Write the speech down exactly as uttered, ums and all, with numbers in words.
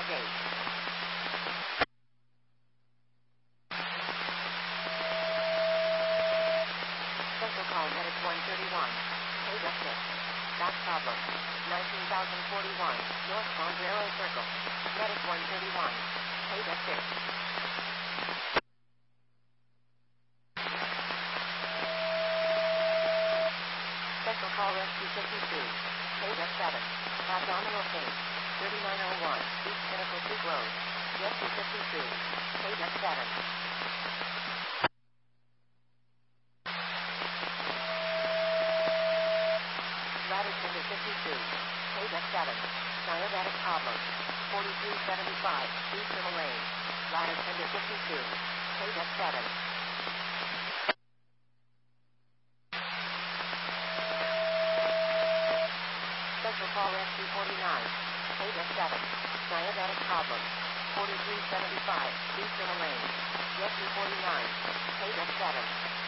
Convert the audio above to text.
Deck eight. Special call Medic one thirty-one. Pay Deck six. Back problem. nineteen thousand forty-one. North Sombrero Circle. Medic one thirty-one. Pay Deck six. Special call Rescue fifty-two. Pay Deck seven. Abdominal pain. thirty-nine oh one. East Pinnacle Peak Road. Rescue fifty-two. Pay Deck seven. Ladder Tender fifty-two. Pay Deck seven. Diabetic problem. forty-three seventy-five. Eastern Lane. Ladder Tender fifty-two. Pay Deck seven. Special call Rescue forty-nine. Pay Deck seven. Diabetic problem. forty-three seventy-five. Eastern Lane. Rescue forty-nine. Pay Deck seven.